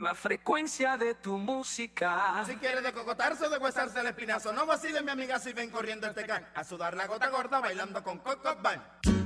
la frecuencia de tu música. Si quieres de cocotarse o de huesarse el espinazo, no vaciles mi amiga si ven corriendo este can. A sudar la gota gorda bailando con Coco Band.